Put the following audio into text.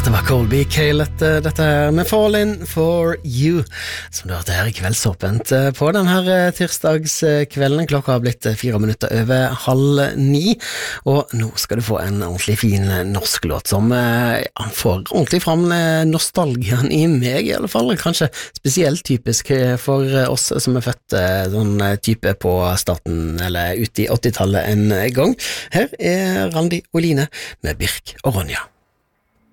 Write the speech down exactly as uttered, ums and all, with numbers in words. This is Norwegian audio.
Dette var Colby Calet, dette her med Falling for You, som du hørte her i Kveldsåpent på denne tirsdagskvelden. Klokka har blitt fire minutter over halv ni, og nå skal du få en ordentlig fin norsk låt som ja, får ordentlig fram nostalgien i meg i alle fall. Kanskje spesielt typisk for oss som er født sånn type på starten eller ute i åttitallet en gang. Her er Randi og Line med Birk og Ronja.